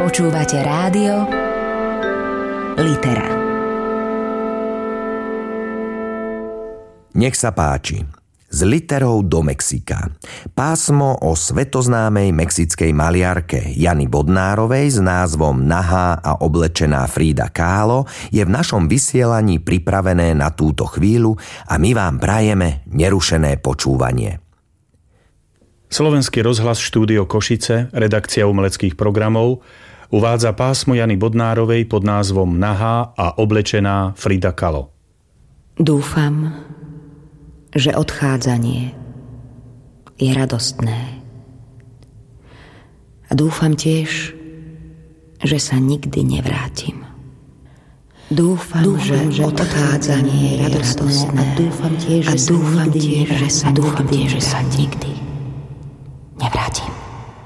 Počúvate rádio Litera. Nech sa páči. Z literou do Mexika. Pásmo o svetoznámej mexickej maliarke Jany Bodnárovej s názvom Nahá a oblečená Frida Kahlo je v našom vysielaní pripravené na túto chvíľu a my vám prajeme nerušené počúvanie. Slovenský rozhlas štúdio Košice, redakcia umeleckých programov, uvádza pásmo Jany Bodnárovej pod názvom Nahá a oblečená Frida Kahlo. Dúfam, že odchádzanie je radostné. A dúfam tiež, že sa nikdy nevrátim. Dúfam, že odchádzanie je radostné. A dúfam tiež, že sa nikdy nevrátim.